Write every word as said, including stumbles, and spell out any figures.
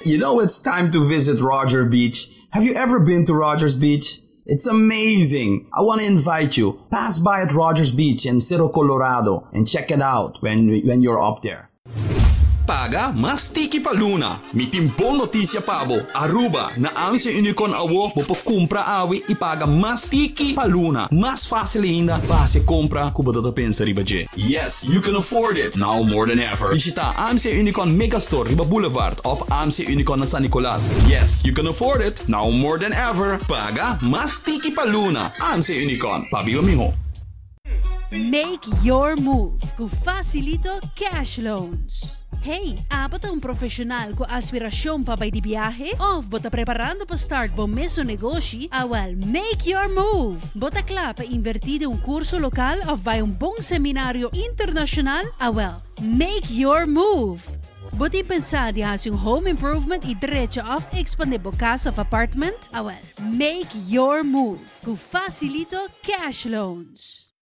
you know it's time to visit Roger Beach. Have you ever been to Rogers Beach? It's amazing. I want to invite you. Pass by at Rogers Beach in Cerro Colorado and check it out when when you're up there. Paga, mas tiki pa luna. Mi timpong notisya pabo. Aruba, na ang si Unicorn awo, mo po kumpra awi, ipaga mas tiki pa luna. Mas fácil ainda, base compra, kuba data pensa riba je. Yes, you can afford it, now more than ever. Visita A M C Unicorn Megastore, riba Boulevard, of A M C Unicorn na San Nicolas. Yes, you can afford it, now more than ever. Paga, mas tiki pa luna. A M C Unicorn, pabiba miho. Make your move com Facilito Cash Loans. Hey, apat ang profesional ko aspirasyon pa bay di biyahe? Of bota preparando pa start bom meso negosyo? Awal, make your move! Bota kla pa invertido un kurso lokal of bay un bong seminaryo internasyonal? Awal, make your move! Buti pensadi has yung home improvement i diretso of expandable casa of apartment? Awal, make your move com Facilito Cash Loans.